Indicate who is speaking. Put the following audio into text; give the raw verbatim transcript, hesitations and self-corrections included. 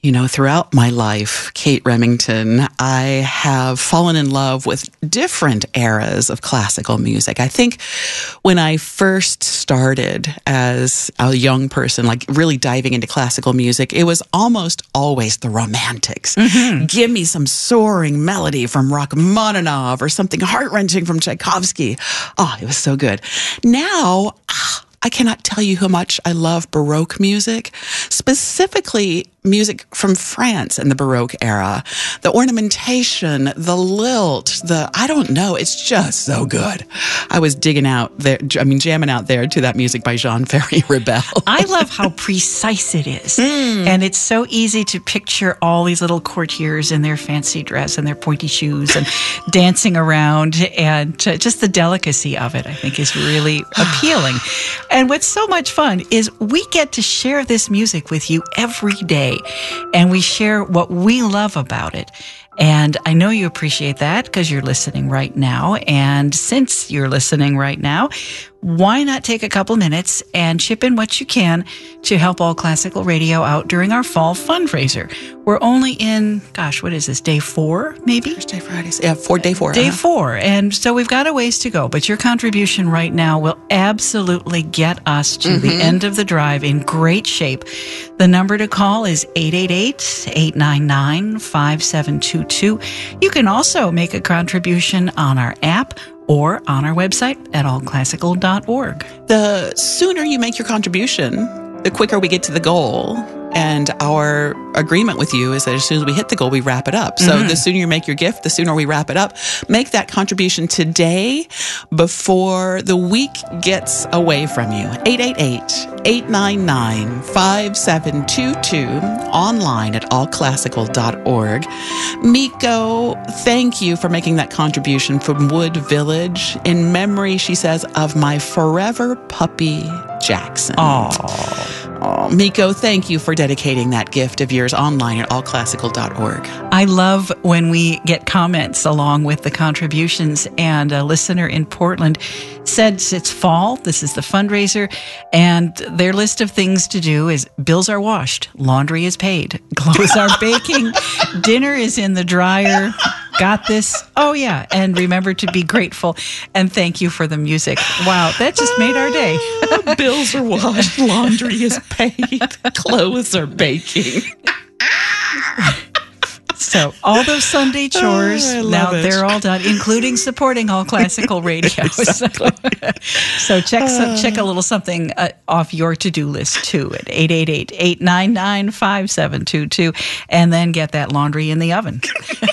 Speaker 1: You know, throughout my life, Kate Remington, I have fallen in love with different eras of classical music. I think when I first started as a young person, like really diving into classical music, it was almost always the Romantics. Mm-hmm. Give me some soaring melody from Rachmaninoff or something heart-wrenching from Tchaikovsky. Oh, it was so good. Now, I cannot tell you how much I love Baroque music, specifically music from France in the Baroque era. The ornamentation, the lilt, the, I don't know, it's just so good. I was digging out there, I mean, jamming out there to that music by Jean-Ferry Rebel.
Speaker 2: I love how precise it is. Mm. And it's so easy to picture all these little courtiers in their fancy dress and their pointy shoes and dancing around. And uh, just the delicacy of it, I think, is really appealing. And what's so much fun is we get to share this music with you every day. And we share what we love about it. And I know you appreciate that because you're listening right now. And since you're listening right now, why not take a couple minutes and chip in what you can to help All Classical Radio out during our fall fundraiser? We're only in, gosh, what is this, day four, maybe?
Speaker 1: Thursday, Fridays. Yeah, four, day four.
Speaker 2: Day
Speaker 1: uh-huh.
Speaker 2: four. And so we've got a ways to go. But your contribution right now will absolutely get us to mm-hmm. the end of the drive in great shape. The number to call is eight eight eight, eight nine nine, five seven two two. You can also make a contribution on our app or on our website at all classical dot org.
Speaker 1: The sooner you make your contribution, the quicker we get to the goal. And our agreement with you is that as soon as we hit the goal, we wrap it up. So mm-hmm. the sooner you make your gift, the sooner we wrap it up. Make that contribution today before the week gets away from you. eight eight eight, eight nine nine, five seven two two, online at all classical dot org. Miko, thank you for making that contribution from Wood Village. In memory, she says, of my forever puppy, Jackson.
Speaker 2: Aww.
Speaker 1: Oh, Miko, thank you for dedicating that gift of yours online at all classical dot org.
Speaker 2: I love when we get comments along with the contributions, and a listener in Portland said it's fall, this is the fundraiser, and their list of things to do is bills are washed, laundry is paid, clothes are baking, dinner is in the dryer, got this, oh yeah, and remember to be grateful, and thank you for the music. Wow, that just made our day.
Speaker 1: Bills are washed, laundry is paid, clothes are baking.
Speaker 2: So all those Sunday chores,
Speaker 1: oh,
Speaker 2: now
Speaker 1: it.
Speaker 2: they're all done, including supporting All Classical Radio.
Speaker 1: Exactly.
Speaker 2: So, so check some, check a little something uh, off your to-do list too at eight eight eight, eight nine nine, five seven two two, and then get that laundry in the oven.